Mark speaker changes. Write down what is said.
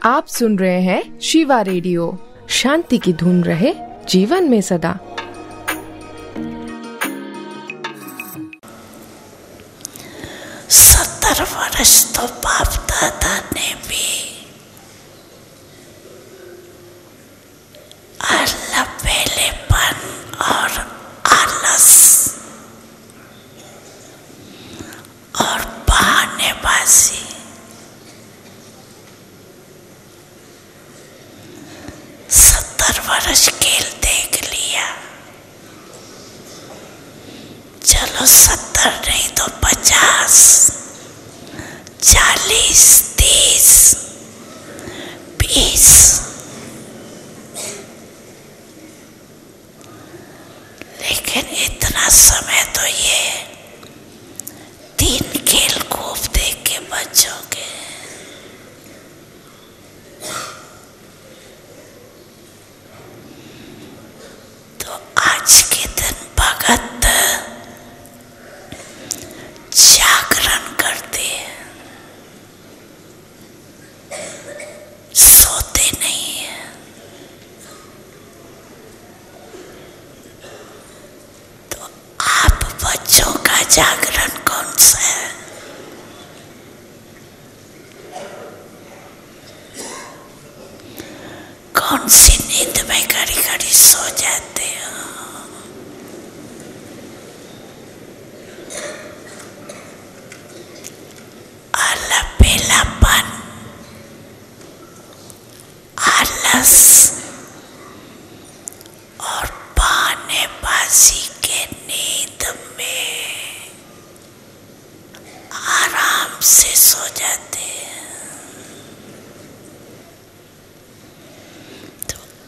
Speaker 1: आप सुन रहे हैं शिवा रेडियो। शांति की धुन रहे जीवन में सदा।
Speaker 2: सत्तर वर्ष तो बाप दादा ने भी अलबेलेपन और आलस और बहानेबाजी वर्ष खेल देख लिया। चलो 70 नहीं तो 50, 40, 30, 20। लेकिन इतना समय तो ये 3 खेल खूब देख के बचोगे। आज के दिन भगत जागरण करते हैं, सोते नहीं है। तो आप बच्चों का जागरण कौन सा है? कौन सी नींद में घड़ी घड़ी सो जाते हो? अलबेलापन, आलस